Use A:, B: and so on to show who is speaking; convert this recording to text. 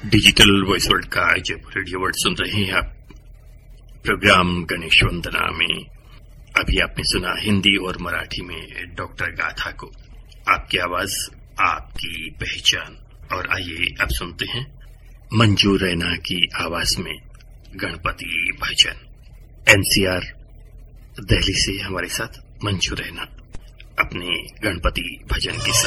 A: Digital voice world का Jaipur radio world सुन रहे हैं आप। प्रोग्राम गणेश वंदना में अभी आपने सुना हिंदी और मराठी में डॉक्टर गाथा को, आपकी आवाज आपकी पहचान। और आइए अब सुनते हैं मंजू रैना की आवाज में गणपति भजन। एनसीआर दिल्ली से हमारे साथ मंजू रैना अपने गणपति भजन के साथ।